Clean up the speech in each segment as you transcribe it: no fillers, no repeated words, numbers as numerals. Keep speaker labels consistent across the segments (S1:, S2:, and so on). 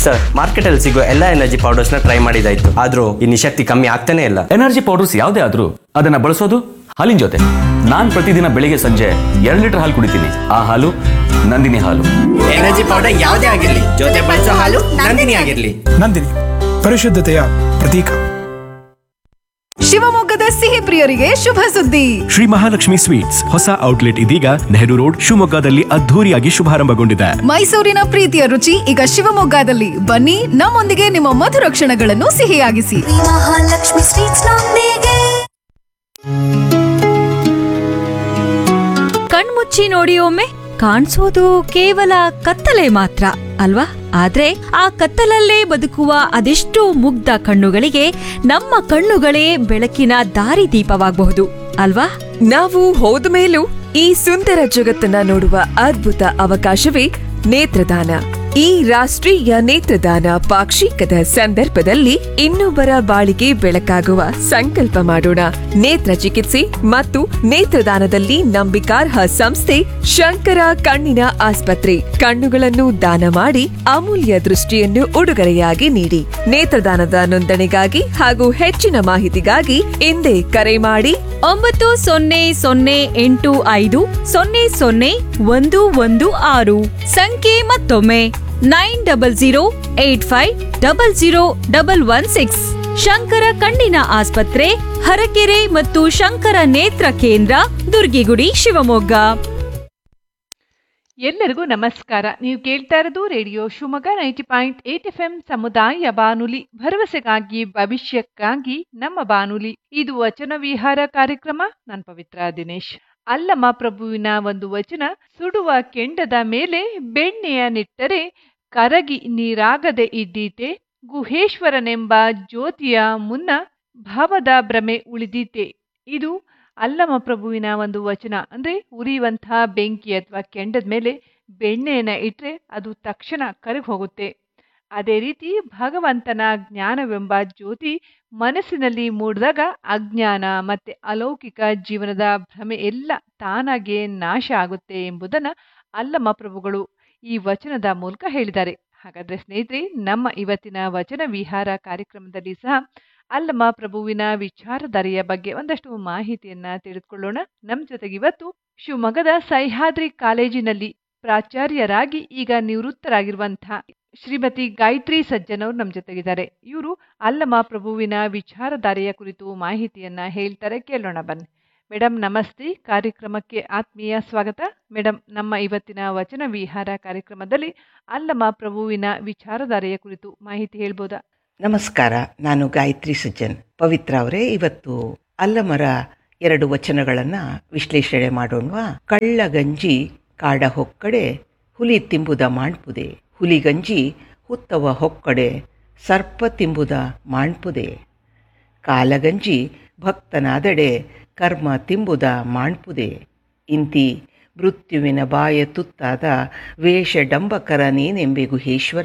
S1: Sir, ಮಾರ್ಕೆಟಲ್ಲಿ ಸಿಗೋ ಎಲ್ಲ ಎನರ್ಜಿ ಪೌಡರ್ಸ್ನ ಟ್ರೈ ಮಾಡಿದಾಯ್ತು, ಆದ್ರೂ ಈ ನಿಶಕ್ತಿ ಕಮ್ಮಿ ಆಗ್ತಾನೆ ಇಲ್ಲ.
S2: ಎನರ್ಜಿ ಪೌಡರ್ಸ್ ಯಾವುದೇ ಆದ್ರೂ ಅದನ್ನ ಬಳಸೋದು ಹಾಲಿನ ಜೊತೆ. ನಾನ್ ಪ್ರತಿದಿನ ಬೆಳಿಗ್ಗೆ ಸಂಜೆ 2 ಲೀಟರ್ ಹಾಲು ಕುಡಿತೀನಿ. ಆ ಹಾಲು ನಂದಿನಿ ಹಾಲು.
S1: ಎನರ್ಜಿ ಪೌಡರ್ ಯಾವುದೇ ಆಗಿರ್ಲಿ, ಜೊತೆ ಬಳಸೋ ಹಾಲು ನಂದಿನಿ ಆಗಿರ್ಲಿ.
S3: ನಂದಿನಿ, ಪರಿಶುದ್ಧತೆಯ ಪ್ರತೀಕ.
S4: ಶಿವಮೊಗ್ಗದ ಸಿಹಿ ಪ್ರಿಯರಿಗೆ ಶುಭ ಸುದ್ದಿ.
S5: ಶ್ರೀ ಮಹಾಲಕ್ಷ್ಮಿ ಸ್ವೀಟ್ಸ್ ಹೊಸ ಔಟ್ಲೆಟ್ ಇದೀಗ ನೆಹರು ರೋಡ್ ಶಿವಮೊಗ್ಗದಲ್ಲಿ ಅದ್ಧೂರಿಯಾಗಿ ಶುಭಾರಂಭಗೊಂಡಿದೆ.
S4: ಮೈಸೂರಿನ ಪ್ರೀತಿಯ ರುಚಿ ಈಗ ಶಿವಮೊಗ್ಗದಲ್ಲಿ. ಬನ್ನಿ, ನಮ್ಮೊಂದಿಗೆ ನಿಮ್ಮ ಮಧುರ ಕ್ಷಣಗಳನ್ನು ಸಿಹಿಯಾಗಿಸಿ.
S6: ಮಹಾಲಕ್ಷ್ಮಿ ಸ್ವೀಟ್ಸ್ ನೊಂದಿಗೆ.
S7: ಕಣ್ಮುಚ್ಚಿ ನೋಡಿ ಒಮ್ಮೆ. ಕಾಣಿಸೋದು ಕೇವಲ ಕತ್ತಲೆ ಮಾತ್ರ ಅಲ್ವಾ? ಆದ್ರೆ ಆ ಕತ್ತಲಲ್ಲೇ ಬದುಕುವ ಅದೆಷ್ಟೋ ಮುಗ್ಧ ಕಣ್ಣುಗಳಿಗೆ ನಮ್ಮ ಕಣ್ಣುಗಳೇ ಬೆಳಕಿನ ದಾರಿದೀಪವಾಗಬಹುದು ಅಲ್ವಾ?
S8: ನಾವು ಹೋದ ಮೇಲೂ ಈ ಸುಂದರ ಜಗತ್ತನ್ನ ನೋಡುವ ಅದ್ಭುತ ಅವಕಾಶವೇ ನೇತ್ರದಾನ. ಈ ರಾಷ್ಟ್ರೀಯ ನೇತ್ರದಾನ ಪಾಕ್ಷಿಕದ ಸಂದರ್ಭದಲ್ಲಿ ಇನ್ನೊಬ್ಬರ ಬಾಳಿಗೆ ಬೆಳಕಾಗುವ ಸಂಕಲ್ಪ ಮಾಡೋಣ. ನೇತ್ರ ಚಿಕಿತ್ಸೆ ಮತ್ತು ನೇತ್ರದಾನದಲ್ಲಿ ನಂಬಿಕಾರ್ಹ ಸಂಸ್ಥೆ ಶಂಕರ ಕಣ್ಣಿನ ಆಸ್ಪತ್ರೆ. ಕಣ್ಣುಗಳನ್ನು ದಾನ ಮಾಡಿ ಅಮೂಲ್ಯ ದೃಷ್ಟಿಯನ್ನು ಉಡುಗೊರೆಯಾಗಿ ನೀಡಿ. ನೇತ್ರದಾನದ ನೋಂದಣಿಗಾಗಿ ಹಾಗೂ ಹೆಚ್ಚಿನ ಮಾಹಿತಿಗಾಗಿ ಹಿಂದೆ ಕರೆ ಮಾಡಿ
S7: 90085000116. ಸಂಖ್ಯೆ ಮತ್ತೊಮ್ಮೆ 9008500116. ಶಂಕರ ಕಣ್ಣಿನ ಆಸ್ಪತ್ರೆ, ಹರಕೆರೆ ಮತ್ತು ಶಂಕರ ನೇತ್ರ ಕೇಂದ್ರ, ದುರ್ಗಿಗುಡಿ, ಶಿವಮೊಗ್ಗ.
S9: ಎಲ್ಲರಿಗೂ ನಮಸ್ಕಾರ. ನೀವು ಕೇಳ್ತಾ ಇರೋದು ರೇಡಿಯೋ ಶಿವಮೊಗ್ಗ 90.8 FM ಸಮುದಾಯ ಬಾನುಲಿ, ಭರವಸೆಗಾಗಿ ಭವಿಷ್ಯಕ್ಕಾಗಿ ನಮ್ಮ ಬಾನುಲಿ. ಇದು ವಚನ ವಿಹಾರ ಕಾರ್ಯಕ್ರಮ. ನಾನು ಪವಿತ್ರ ದಿನೇಶ್. ಅಲ್ಲಮ ಪ್ರಭುವಿನ ಒಂದು ವಚನ: ಸುಡುವ ಕೆಂಡದ ಮೇಲೆ ಬೆಣ್ಣೆಯ ನಿಟ್ಟರೆ ಕರಗಿ ನೀರಾಗದೆ ಇದ್ದೀತೆ, ಗುಹೇಶ್ವರನೆಂಬ ಜ್ಯೋತಿಯ ಮುನ್ನ ಭಾವದ ಭ್ರಮೆ ಉಳಿದೀತೆ. ಇದು ಅಲ್ಲಮ ಪ್ರಭುವಿನ ಒಂದು ವಚನ. ಅಂದ್ರೆ ಉರಿಯುವಂತಹ ಬೆಂಕಿ ಅಥವಾ ಕೆಂಡದ ಮೇಲೆ ಬೆಣ್ಣೆಯನ್ನ ಇಟ್ರೆ ಅದು ತಕ್ಷಣ ಕರಗಿ ಹೋಗುತ್ತೆ. ಅದೇ ರೀತಿ ಭಗವಂತನ ಜ್ಞಾನವೆಂಬ ಜ್ಯೋತಿ ಮನಸ್ಸಿನಲ್ಲಿ ಮೂಡಿದಾಗ ಅಜ್ಞಾನ ಮತ್ತೆ ಅಲೌಕಿಕ ಜೀವನದ ಭ್ರಮೆ ಎಲ್ಲ ತಾನಾಗಿಯೇ ನಾಶ ಆಗುತ್ತೆ ಎಂಬುದನ್ನ ಅಲ್ಲಮ ಪ್ರಭುಗಳು ಈ ವಚನದ ಮೂಲಕ ಹೇಳಿದ್ದಾರೆ. ಹಾಗಾದ್ರೆ ಸ್ನೇಹಿತರೆ, ನಮ್ಮ ಇವತ್ತಿನ ವಚನ ವಿಹಾರ ಕಾರ್ಯಕ್ರಮದಲ್ಲಿ ಸಹ ಅಲ್ಲಮ ಪ್ರಭುವಿನ ವಿಚಾರಧಾರೆಯ ಬಗ್ಗೆ ಒಂದಷ್ಟು ಮಾಹಿತಿಯನ್ನ ತಿಳಿದುಕೊಳ್ಳೋಣ. ನಮ್ಮ ಜೊತೆಗೆ ಇವತ್ತು ಶಿವಮೊಗ್ಗದ ಸಹ್ಯಾದ್ರಿ ಕಾಲೇಜಿನಲ್ಲಿ ಪ್ರಾಚಾರ್ಯರಾಗಿ ಈಗ ನಿವೃತ್ತರಾಗಿರುವಂತಹ ಶ್ರೀಮತಿ ಗಾಯತ್ರಿ ಸಜ್ಜನ್ ಅವರು ನಮ್ಮ ಜೊತೆಗಿದ್ದಾರೆ. ಇವರು ಅಲ್ಲಮ ಪ್ರಭುವಿನ ವಿಚಾರಧಾರೆಯ ಕುರಿತು ಮಾಹಿತಿಯನ್ನ ಹೇಳ್ತಾರೆ. ಕೇಳೋಣ ಬನ್ನಿ. ಮೇಡಮ್ ನಮಸ್ತೆ, ಕಾರ್ಯಕ್ರಮಕ್ಕೆ ಆತ್ಮೀಯ ಸ್ವಾಗತ. ಮೇಡಮ್, ನಮ್ಮ ಇವತ್ತಿನ ವಚನ ವಿಹಾರ ಕಾರ್ಯಕ್ರಮದಲ್ಲಿ ಅಲ್ಲಮ ಪ್ರಭುವಿನ ವಿಚಾರಧಾರೆಯ ಕುರಿತು ಮಾಹಿತಿ ಹೇಳ್ಬೋದಾ?
S10: ನಮಸ್ಕಾರ, ನಾನು ಗಾಯತ್ರಿ ಸಜ್ಜನ್. ಪವಿತ್ರ ಅವರೇ, ಇವತ್ತು ಅಲ್ಲಮರ 2 ವಚನಗಳನ್ನು ವಿಶ್ಲೇಷಣೆ ಮಾಡೋಣವಾ? ಕಳ್ಳಗಂಜಿ ಕಾಡ ಹೊಕ್ಕಡೆ ಹುಲಿ ತಿಂಬುದ ಮಾಣ್ಪುದೆ, ಹುಲಿಗಂಜಿ ಹುತ್ತವ ಹೊಕ್ಕಡೆ ಸರ್ಪ ತಿಂಬುದ ಮಾಣ್ಪುದೆ, ಕಾಲಗಂಜಿ ಭಕ್ತನಾದಡೆ ಕರ್ಮ ತಿಂಬುದ ಮಾಣ್ಪುದೆ, ಇಂತಿ ಮೃತ್ಯುವಿನ ಬಾಯ ತುತ್ತಾದ ವೇಷ ಡಂಬಕರ ನೀನೆಂಬೆ ಗುಹೇಶ್ವರ.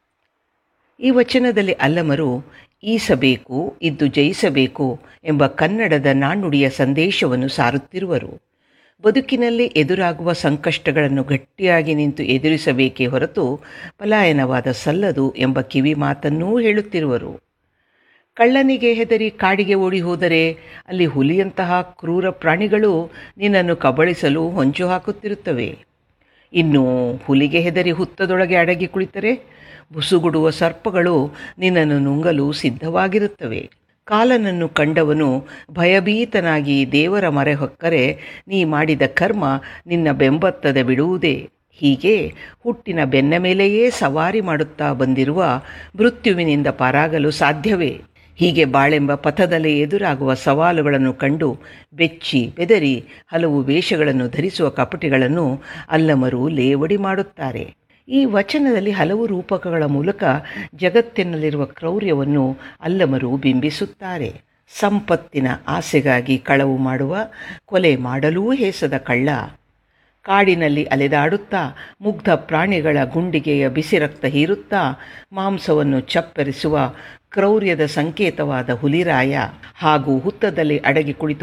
S10: ಈ ವಚನದಲ್ಲಿ ಅಲ್ಲಮರು ಈಸಬೇಕು, ಇದ್ದು ಜಯಿಸಬೇಕು ಎಂಬ ಕನ್ನಡದ ನಾಣ್ಣುಡಿಯ ಸಂದೇಶವನ್ನು ಸಾರುತ್ತಿರುವರು. ಬದುಕಿನಲ್ಲಿ ಎದುರಾಗುವ ಸಂಕಷ್ಟಗಳನ್ನು ಗಟ್ಟಿಯಾಗಿ ನಿಂತು ಎದುರಿಸಬೇಕೇ ಹೊರತು ಪಲಾಯನವಾದ ಸಲ್ಲದು ಎಂಬ ಕಿವಿ ಮಾತನ್ನೂ ಹೇಳುತ್ತಿರುವರು. ಕಳ್ಳನಿಗೆ ಹೆದರಿ ಕಾಡಿಗೆ ಓಡಿ ಹೋದರೆ ಅಲ್ಲಿ ಹುಲಿಯಂತಹ ಕ್ರೂರ ಪ್ರಾಣಿಗಳು ನಿನ್ನನ್ನು ಕಬಳಿಸಲು ಹೊಂಚು ಹಾಕುತ್ತಿರುತ್ತವೆ. ಇನ್ನು ಹುಲಿಗೆ ಹೆದರಿ ಹುತ್ತದೊಳಗೆ ಅಡಗಿ ಕುಳಿತರೆ ಬುಸುಗುಡುವ ಸರ್ಪಗಳು ನಿನ್ನನ್ನು ನುಂಗಲು ಸಿದ್ಧವಾಗಿರುತ್ತವೆ. ಕಾಲನನ್ನು ಕಂಡವನು ಭಯಭೀತನಾಗಿ ದೇವರ ಮೊರೆ ಹೊಕ್ಕರೆ ನೀ ಮಾಡಿದ ಕರ್ಮ ನಿನ್ನ ಬೆಂಬತ್ತದೆ ಬಿಡುವುದೇ. ಹೀಗೆ ಹುಟ್ಟಿನ ಬೆನ್ನ ಮೇಲೆಯೇ ಸವಾರಿ ಮಾಡುತ್ತಾ ಬಂದಿರುವ ಮೃತ್ಯುವಿನಿಂದ ಪಾರಾಗಲು ಸಾಧ್ಯವೇ? ಹೀಗೆ ಬಾಳೆಂಬ ಪಥದಲ್ಲಿ ಎದುರಾಗುವ ಸವಾಲುಗಳನ್ನು ಕಂಡು ಬೆಚ್ಚಿ ಬೆದರಿ ಹಲವು ವೇಷಗಳನ್ನು ಧರಿಸುವ ಕಪಟಿಗಳನ್ನು ಅಲ್ಲಮರು ಲೇವಡಿ ಮಾಡುತ್ತಾರೆ. ಈ ವಚನದಲ್ಲಿ ಹಲವು ರೂಪಕಗಳ ಮೂಲಕ ಜಗತ್ತಿನಲ್ಲಿರುವ ಕ್ರೌರ್ಯವನ್ನು ಅಲ್ಲಮರು ಬಿಂಬಿಸುತ್ತಾರೆ. ಸಂಪತ್ತಿನ ಆಸೆಗಾಗಿ ಕಳವು ಮಾಡುವ, ಕೊಲೆ ಮಾಡಲೂ ಹೇಸದ ಕಳ್ಳ, ಕಾಡಿನಲ್ಲಿ ಅಲೆದಾಡುತ್ತಾ ಮುಗ್ಧ ಪ್ರಾಣಿಗಳ ಗುಂಡಿಗೆಯ ಬಿಸಿ ರಕ್ತ ಹೀರುತ್ತಾ ಮಾಂಸವನ್ನು ಚಪ್ಪರಿಸುವ ಕ್ರೌರ್ಯದ ಸಂಕೇತವಾದ ಹುಲಿರಾಯ, ಹಾಗೂ ಹುತ್ತದಲ್ಲಿ ಅಡಗಿ ಕುಳಿತು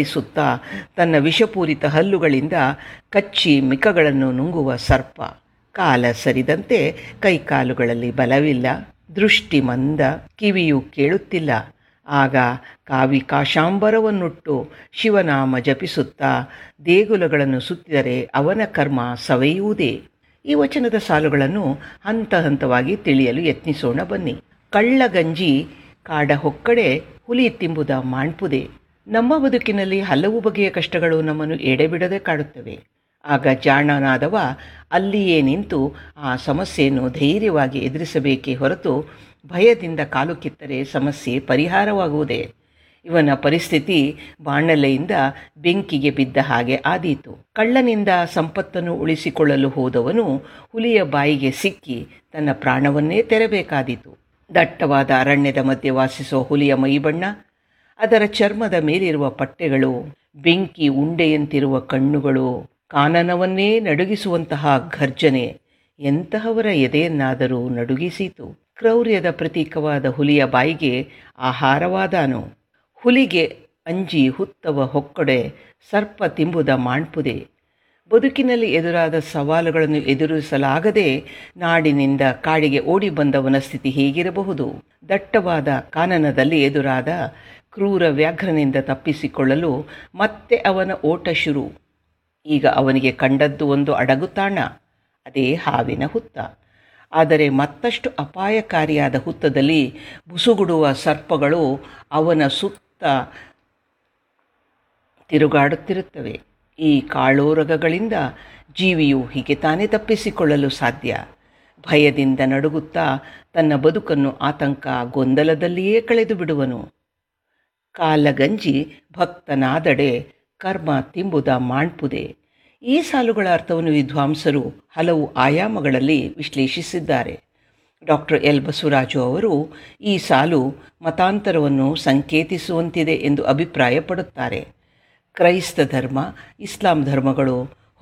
S10: ಪೂತ್ಕರಿಸುತ್ತಾ ತನ್ನ ವಿಷಪೂರಿತ ಹಲ್ಲುಗಳಿಂದ ಕಚ್ಚಿ ಮಿಕ್ಕಗಳನ್ನು ನುಂಗುವ ಸರ್ಪ. ಕಾಲ ಸರಿದಂತೆ ಕೈಕಾಲುಗಳಲ್ಲಿ ಬಲವಿಲ್ಲ, ದೃಷ್ಟಿ ಮಂದ, ಕಿವಿಯು ಕೇಳುತ್ತಿಲ್ಲ. ಆಗ ಕಾಶಾಂಬರವನ್ನುಟ್ಟು ಶಿವನಾಮ ಜಪಿಸುತ್ತಾ ದೇಗುಲಗಳನ್ನು ಸುತ್ತಿದರೆ ಅವನ ಕರ್ಮ ಸವೆಯುವುದೇ. ಈ ವಚನದ ಸಾಲುಗಳನ್ನು ಹಂತ ಹಂತವಾಗಿ ತಿಳಿಯಲು ಯತ್ನಿಸೋಣ ಬನ್ನಿ. ಕಳ್ಳಗಂಜಿ ಕಾಡ ಹೊಕ್ಕಡೆ ಹುಲಿ ತಿಂಬುದ ಮಾಣ್ಪುದೆ. ನಮ್ಮ ಬದುಕಿನಲ್ಲಿ ಹಲವು ಬಗೆಯ ಕಷ್ಟಗಳು ನಮ್ಮನ್ನು ಎಡೆಬಿಡದೆ ಕಾಡುತ್ತವೆ. ಆಗ ಜಾಣನಾದವ ಅಲ್ಲಿಯೇ ನಿಂತು ಆ ಸಮಸ್ಯೆಯನ್ನು ಧೈರ್ಯವಾಗಿ ಎದುರಿಸಬೇಕೇ ಹೊರತು ಭಯದಿಂದ ಕಾಲು ಕಿತ್ತರೆ ಸಮಸ್ಯೆ ಪರಿಹಾರವಾಗುವುದೇ. ಇವನ ಪರಿಸ್ಥಿತಿ ಬಾಣಲೆಯಿಂದ ಬೆಂಕಿಗೆ ಬಿದ್ದ ಹಾಗೆ ಆದೀತು. ಕಳ್ಳನಿಂದ ಸಂಪತ್ತನ್ನು ಉಳಿಸಿಕೊಳ್ಳಲು ಹೋದವನು ಹುಲಿಯ ಬಾಯಿಗೆ ಸಿಕ್ಕಿ ತನ್ನ ಪ್ರಾಣವನ್ನೇ ತೆರಬೇಕಾದೀತು. ದಟ್ಟವಾದ ಅರಣ್ಯದ ಮಧ್ಯೆ ವಾಸಿಸುವ ಹುಲಿಯ ಮೈಬಣ್ಣ, ಅದರ ಚರ್ಮದ ಮೇಲಿರುವ ಪಟ್ಟೆಗಳು, ಬೆಂಕಿ ಉಂಡೆಯಂತಿರುವ ಕಣ್ಣುಗಳು, ಕಾನನವನ್ನೇ ನಡುಗಿಸುವಂತಹ ಘರ್ಜನೆ ಎಂತಹವರ ಎದೆಯನ್ನಾದರೂ ನಡುಗಿಸಿತು. ಕ್ರೌರ್ಯದ ಪ್ರತೀಕವಾದ ಹುಲಿಯ ಬಾಯಿಗೆ ಆಹಾರವಾದಾನು. ಹುಲಿಗೆ ಅಂಜಿ ಹುತ್ತವ ಹೊಕ್ಕಡೆ ಸರ್ಪ ತಿಂಬುದ ಮಾಣ್ಪುದೆ. ಬದುಕಿನಲ್ಲಿ ಎದುರಾದ ಸವಾಲುಗಳನ್ನು ಎದುರಿಸಲಾಗದೆ ನಾಡಿನಿಂದ ಕಾಡಿಗೆ ಓಡಿ ಬಂದವನ ಸ್ಥಿತಿ ಹೇಗಿರಬಹುದು? ದಟ್ಟವಾದ ಕಾನನದಲ್ಲಿ ಎದುರಾದ ಕ್ರೂರ ವ್ಯಾಘ್ರನಿಂದ ತಪ್ಪಿಸಿಕೊಳ್ಳಲು ಮತ್ತೆ ಅವನ ಓಟ ಶುರು. ಈಗ ಅವನಿಗೆ ಕಂಡದ್ದು ಒಂದು ಅಡಗುತಾಣ, ಅದೇ ಹಾವಿನ ಹುತ್ತ. ಆದರೆ ಮತ್ತಷ್ಟು ಅಪಾಯಕಾರಿಯಾದ ಹುತ್ತದಲ್ಲಿ ಬುಸುಗುಡುವ ಸರ್ಪಗಳು ಅವನ ಸುತ್ತ ತಿರುಗಾಡುತ್ತಿರುತ್ತವೆ. ಈ ಕಾಳೋರಗಗಳಿಂದ ಜೀವಿಯು ಹೀಗೆ ತಾನೇ ತಪ್ಪಿಸಿಕೊಳ್ಳಲು ಸಾಧ್ಯ? ಭಯದಿಂದ ನಡುಗುತ್ತಾ ತನ್ನ ಬದುಕನ್ನು ಆತಂಕ ಗೊಂದಲದಲ್ಲಿಯೇ ಕಳೆದು ಬಿಡುವನು. ಕಾಲಗಂಜಿ ಭಕ್ತನಾದಡೆ ಕರ್ಮ ತಿಂಬುದ ಮಾಣ್ಪುದೆ. ಈ ಸಾಲುಗಳ ಅರ್ಥವನ್ನು ವಿದ್ವಾಂಸರು ಹಲವು ಆಯಾಮಗಳಲ್ಲಿ ವಿಶ್ಲೇಷಿಸಿದ್ದಾರೆ. ಡಾಕ್ಟರ್ ಎಲ್ ಬಸವರಾಜು ಅವರು ಈ ಸಾಲು ಮತಾಂತರವನ್ನು ಸಂಕೇತಿಸುವಂತಿದೆ ಎಂದು ಅಭಿಪ್ರಾಯಪಡುತ್ತಾರೆ. ಕ್ರೈಸ್ತ ಧರ್ಮ, ಇಸ್ಲಾಂ ಧರ್ಮಗಳು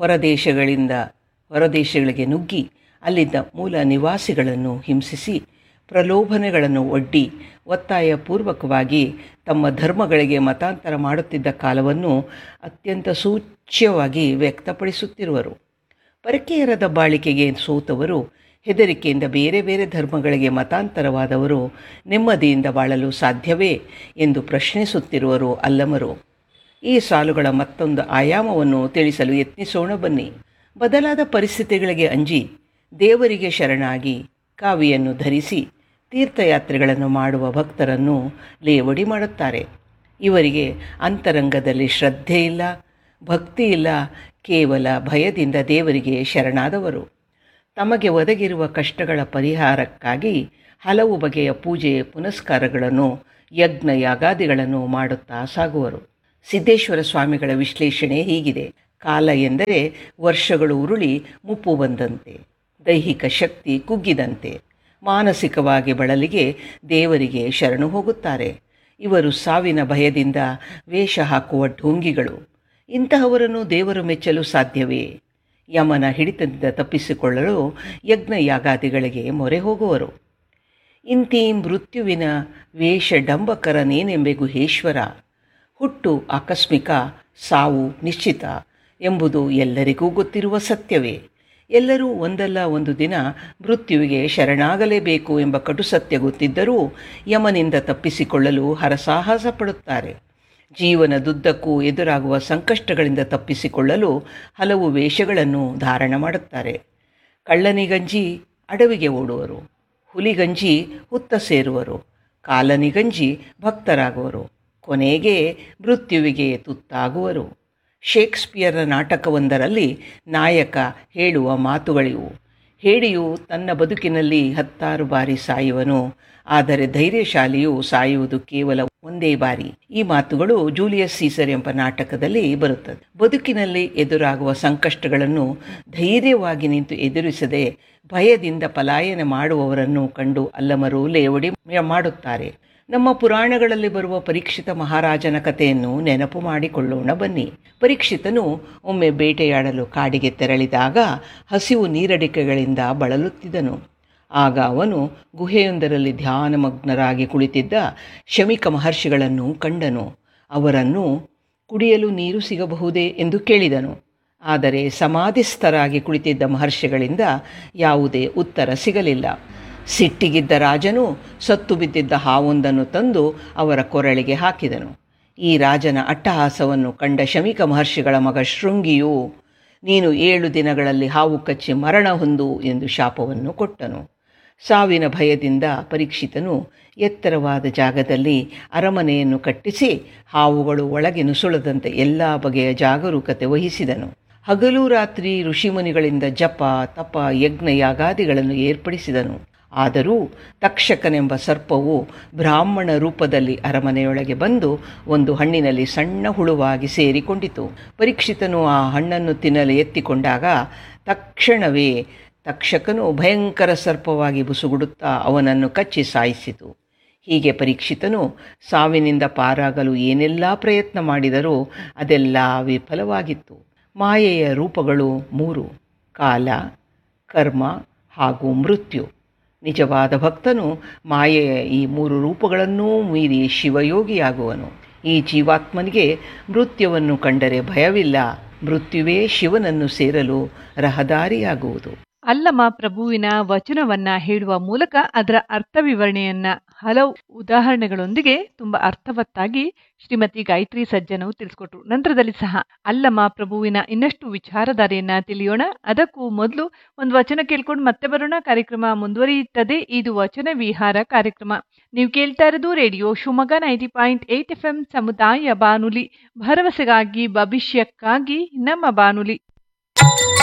S10: ಹೊರದೇಶಗಳಿಗೆ ನುಗ್ಗಿ ಅಲ್ಲಿದ್ದ ಮೂಲ ನಿವಾಸಿಗಳನ್ನು ಹಿಂಸಿಸಿ ಪ್ರಲೋಭನೆಗಳನ್ನು ಒಡ್ಡಿ ಒತ್ತಾಯಪೂರ್ವಕವಾಗಿ ತಮ್ಮ ಧರ್ಮಗಳಿಗೆ ಮತಾಂತರ ಮಾಡುತ್ತಿದ್ದ ಕಾಲವನ್ನು ಅತ್ಯಂತ ಸೂಚ್ಯವಾಗಿ ವ್ಯಕ್ತಪಡಿಸುತ್ತಿರುವರು. ಪರಕೀಯರ ದಬ್ಬಾಳಿಕೆಗೆ ಸೋತವರು, ಹೆದರಿಕೆಯಿಂದ ಬೇರೆ ಬೇರೆ ಧರ್ಮಗಳಿಗೆ ಮತಾಂತರವಾದವರು ನೆಮ್ಮದಿಯಿಂದ ಬಾಳಲು ಸಾಧ್ಯವೇ ಎಂದು ಪ್ರಶ್ನಿಸುತ್ತಿರುವರು ಅಲ್ಲಮರು. ಈ ಸಾಲುಗಳ ಮತ್ತೊಂದು ಆಯಾಮವನ್ನು ತಿಳಿಸಲು ಯತ್ನಿಸೋಣ ಬನ್ನಿ. ಬದಲಾದ ಪರಿಸ್ಥಿತಿಗಳಿಗೆ ಅಂಜಿ ದೇವರಿಗೆ ಶರಣಾಗಿ ಕಾವಿಯನ್ನು ಧರಿಸಿ ತೀರ್ಥಯಾತ್ರೆಗಳನ್ನು ಮಾಡುವ ಭಕ್ತರನ್ನು ಲೇವಡಿ ಮಾಡುತ್ತಾರೆ. ಇವರಿಗೆ ಅಂತರಂಗದಲ್ಲಿ ಶ್ರದ್ಧೆ ಇಲ್ಲ, ಭಕ್ತಿ ಇಲ್ಲ, ಕೇವಲ ಭಯದಿಂದ ದೇವರಿಗೆ ಶರಣಾದವರು. ತಮಗೆ ಒದಗಿರುವ ಕಷ್ಟಗಳ ಪರಿಹಾರಕ್ಕಾಗಿ ಹಲವು ಬಗೆಯ ಪೂಜೆ ಪುನಸ್ಕಾರಗಳನ್ನು, ಯಜ್ಞ ಯಾಗಾದಿಗಳನ್ನು ಮಾಡುತ್ತಾ ಸಾಗುವರು. ಸಿದ್ದೇಶ್ವರ ಸ್ವಾಮಿಗಳ ವಿಶ್ಲೇಷಣೆ ಹೀಗಿದೆ. ಕಾಲ ಎಂದರೆ ವರ್ಷಗಳು ಉರುಳಿ ಮುಪ್ಪು ಬಂದಂತೆ, ದೈಹಿಕ ಶಕ್ತಿ ಕುಗ್ಗಿದಂತೆ. ಮಾನಸಿಕವಾಗಿ ಬಳಲಿಗೆ ದೇವರಿಗೆ ಶರಣು ಹೋಗುತ್ತಾರೆ. ಇವರು ಸಾವಿನ ಭಯದಿಂದ ವೇಷ ಹಾಕುವ ಢೋಂಗಿಗಳು. ಇಂತಹವರನ್ನು ದೇವರು ಮೆಚ್ಚಲು ಸಾಧ್ಯವೇ? ಯಮನ ಹಿಡಿತದಿಂದ ತಪ್ಪಿಸಿಕೊಳ್ಳಲು ಯಜ್ಞ ಯಾಗಾದಿಗಳಿಗೆ ಮೊರೆ ಹೋಗುವರು. ಇಂತಿ ಮೃತ್ಯುವಿನ ವೇಷ ಡಂಬಕರನೇನೆಂಬೆ ಗುಹೇಶ್ವರ. ಹುಟ್ಟು ಆಕಸ್ಮಿಕ, ಸಾವು ನಿಶ್ಚಿತ ಎಂಬುದು ಎಲ್ಲರಿಗೂ ಗೊತ್ತಿರುವ ಸತ್ಯವೇ. ಎಲ್ಲರೂ ಒಂದಲ್ಲ ಒಂದು ದಿನ ಮೃತ್ಯುವಿಗೆ ಶರಣಾಗಲೇಬೇಕು ಎಂಬ ಕಟು ಸತ್ಯ ಗೊತ್ತಿದ್ದರೂ ಯಮನಿಂದ ತಪ್ಪಿಸಿಕೊಳ್ಳಲು ಹರಸಾಹಸ ಪಡುತ್ತಾರೆ. ಜೀವನದುದ್ದಕ್ಕೂ ಎದುರಾಗುವ ಸಂಕಷ್ಟಗಳಿಂದ ತಪ್ಪಿಸಿಕೊಳ್ಳಲು ಹಲವು ವೇಷಗಳನ್ನು ಧಾರಣ ಮಾಡುತ್ತಾರೆ. ಕಳ್ಳನಿಗಂಜಿ ಅಡವಿಗೆ ಓಡುವರು, ಹುಲಿಗಂಜಿ ಹುತ್ತ ಸೇರುವರು, ಕಾಲನಿಗಂಜಿ ಭಕ್ತರಾಗುವರು, ಕೊನೆಗೆ ಮೃತ್ಯುವಿಗೆ ತುತ್ತಾಗುವರು. ಶೇಕ್ಸ್ಪಿಯರ್ನ ನಾಟಕವೊಂದರಲ್ಲಿ ನಾಯಕ ಹೇಳುವ ಮಾತುಗಳಿವು. ಹೇಡಿಯು ತನ್ನ ಬದುಕಿನಲ್ಲಿ 10 ಬಾರಿ ಸಾಯುವನು, ಆದರೆ ಧೈರ್ಯಶಾಲಿಯು ಸಾಯುವುದು ಕೇವಲ ಒಂದೇ ಬಾರಿ. ಈ ಮಾತುಗಳು ಜೂಲಿಯಸ್ ಸೀಸರ್ ಎಂಬ ನಾಟಕದಲ್ಲಿ ಬರುತ್ತದೆ. ಬದುಕಿನಲ್ಲಿ ಎದುರಾಗುವ ಸಂಕಷ್ಟಗಳನ್ನು ಧೈರ್ಯವಾಗಿ ನಿಂತು ಎದುರಿಸದೆ ಭಯದಿಂದ ಪಲಾಯನ ಮಾಡುವವರನ್ನು ಕಂಡು ಅಲ್ಲಮರು ಲೇವಡಿ ಮಾಡುತ್ತಾರೆ. ನಮ್ಮ ಪುರಾಣಗಳಲ್ಲಿ ಬರುವ ಪರೀಕ್ಷಿತ ಮಹಾರಾಜನ ಕಥೆಯನ್ನು ನೆನಪು ಮಾಡಿಕೊಳ್ಳೋಣ ಬನ್ನಿ. ಪರೀಕ್ಷಿತನು ಒಮ್ಮೆ ಬೇಟೆಯಾಡಲು ಕಾಡಿಗೆ ತೆರಳಿದಾಗ ಹಸಿವು ನೀರಡಿಕೆಗಳಿಂದ ಬಳಲುತ್ತಿದ್ದನು. ಆಗ ಅವನು ಗುಹೆಯೊಂದರಲ್ಲಿ ಧ್ಯಾನಮಗ್ನರಾಗಿ ಕುಳಿತಿದ್ದ ಶಮಿಕ ಮಹರ್ಷಿಗಳನ್ನು ಕಂಡನು. ಅವರನ್ನು ಕುಡಿಯಲು ನೀರು ಸಿಗಬಹುದೇ ಎಂದು ಕೇಳಿದನು. ಆದರೆ ಸಮಾಧಿಸ್ಥರಾಗಿ ಕುಳಿತಿದ್ದ ಮಹರ್ಷಿಗಳಿಂದ ಯಾವುದೇ ಉತ್ತರ ಸಿಗಲಿಲ್ಲ. ಸಿಟ್ಟಿಗಿದ್ದ ರಾಜನು ಸತ್ತು ಬಿದ್ದಿದ್ದ ಹಾವೊಂದನ್ನು ತಂದು ಅವರ ಕೊರಳಿಗೆ ಹಾಕಿದನು. ಈ ರಾಜನ ಅಟ್ಟಹಾಸವನ್ನು ಕಂಡ ಶಮೀಕ ಮಹರ್ಷಿಗಳ ಮಗ ಶೃಂಗಿಯು, ನೀನು 7 ದಿನಗಳಲ್ಲಿ ಹಾವು ಕಚ್ಚಿ ಮರಣ ಹೊಂದು ಎಂದು ಶಾಪವನ್ನು ಕೊಟ್ಟನು. ಸಾವಿನ ಭಯದಿಂದ ಪರೀಕ್ಷಿತನು ಎತ್ತರವಾದ ಜಾಗದಲ್ಲಿ ಅರಮನೆಯನ್ನು ಕಟ್ಟಿಸಿ ಹಾವುಗಳು ಒಳಗೆ ನುಸುಳದಂತೆ ಎಲ್ಲ ಬಗೆಯ ಜಾಗರೂಕತೆ ವಹಿಸಿದನು. ಹಗಲು ರಾತ್ರಿ ಋಷಿಮುನಿಗಳಿಂದ ಜಪ, ತಪ, ಯಜ್ಞ, ಯಾಗಾದಿಗಳನ್ನು ಏರ್ಪಡಿಸಿದನು. ಆದರೂ ತಕ್ಷಕನೆಂಬ ಸರ್ಪವು ಬ್ರಾಹ್ಮಣ ರೂಪದಲ್ಲಿ ಅರಮನೆಯೊಳಗೆ ಬಂದು ಒಂದು ಹಣ್ಣಿನಲ್ಲಿ ಸಣ್ಣ ಹುಳುವಾಗಿ ಸೇರಿಕೊಂಡಿತು. ಪರೀಕ್ಷಿತನು ಆ ಹಣ್ಣನ್ನು ತಿನ್ನಲು ಎತ್ತಿಕೊಂಡಾಗ ತಕ್ಷಣವೇ ತಕ್ಷಕನು ಭಯಂಕರ ಸರ್ಪವಾಗಿ ಬುಸುಗುಡುತ್ತಾ ಅವನನ್ನು ಕಚ್ಚಿ ಸಾಯಿಸಿತು. ಹೀಗೆ ಪರೀಕ್ಷಿತನು ಸಾವಿನಿಂದ ಪಾರಾಗಲು ಏನೆಲ್ಲ ಪ್ರಯತ್ನ ಮಾಡಿದರೂ ಅದೆಲ್ಲ ವಿಫಲವಾಗಿತ್ತು. ಮಾಯೆಯ ರೂಪಗಳು 3: ಕಾಲ, ಕರ್ಮ ಹಾಗೂ ಮೃತ್ಯು. ನಿಜವಾದ ಭಕ್ತನು ಮಾಯೆಯ ಈ 3 ರೂಪಗಳನ್ನೂ ಮೀರಿ ಶಿವಯೋಗಿಯಾಗುವನು. ಈ ಜೀವಾತ್ಮನಿಗೆ ಮೃತ್ಯುವನ್ನು ಕಂಡರೆ ಭಯವಿಲ್ಲ. ಮೃತ್ಯುವೇ ಶಿವನನ್ನು ಸೇರಲು ರಹದಾರಿಯಾಗುವುದು.
S9: ಅಲ್ಲಮ ಪ್ರಭುವಿನ ವಚನವನ್ನ ಹೇಳುವ ಮೂಲಕ ಅದರ ಅರ್ಥ ವಿವರಣೆಯನ್ನ ಹಲವು ಉದಾಹರಣೆಗಳೊಂದಿಗೆ ತುಂಬಾ ಅರ್ಥವತ್ತಾಗಿ ಶ್ರೀಮತಿ ಗಾಯತ್ರಿ ಸಜ್ಜನವು ತಿಳಿಸ್ಕೊಟ್ರು. ನಂತರದಲ್ಲಿ ಸಹ ಅಲ್ಲಮ ಪ್ರಭುವಿನ ಇನ್ನಷ್ಟು ವಿಚಾರಧಾರೆಯನ್ನ ತಿಳಿಯೋಣ. ಅದಕ್ಕೂ ಮೊದಲು ಒಂದು ವಚನ ಕೇಳ್ಕೊಂಡು ಮತ್ತೆ ಬರೋಣ. ಕಾರ್ಯಕ್ರಮ ಮುಂದುವರಿಯುತ್ತದೆ. ಇದು ವಚನ ವಿಹಾರ ಕಾರ್ಯಕ್ರಮ. ನೀವು ಕೇಳ್ತಾ ಇರೋದು ರೇಡಿಯೋ ಶಿವಮೊಗ್ಗ 90.8 FM ಸಮುದಾಯ ಬಾನುಲಿ, ಭರವಸೆಗಾಗಿ ಭವಿಷ್ಯಕ್ಕಾಗಿ ನಮ್ಮ ಬಾನುಲಿ.